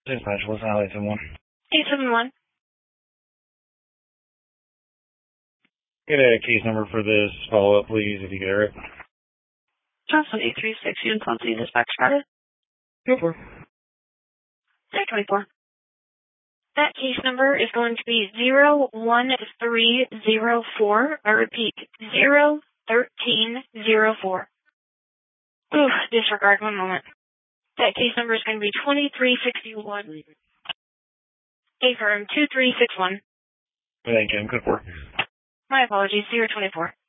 Dispatch, what's highlight 71? 871. Get a case number for this follow-up, please, if you get it. Johnson 836, Unit Quantity Dispatch started. Go for it. 24. That case number is going to be 01304. I repeat, 01304. Ooh, disregard, one moment. That case number is going to be 2361. A firm 2361. Thank you. Good work. My apologies, 024.